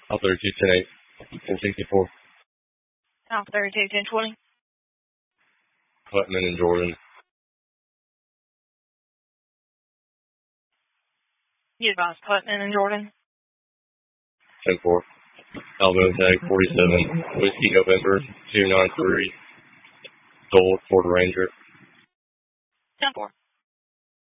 Alpha 32, 10-8, 464. Alpha 32, 10-20. Putman and Jordan. You advise Putman and Jordan. 10-4. Alabama Tag 47, Whiskey November 293, Gold, Ford Ranger. 10-4.